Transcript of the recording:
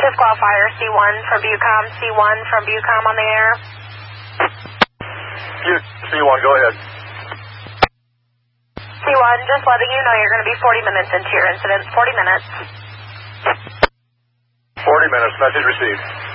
Disqualifier C1 from Bucom. C1 from Bucom on the air. C1, go ahead. C1, just letting you know you're going to be 40 minutes into your incident. 40 minutes. 40 minutes. Message received.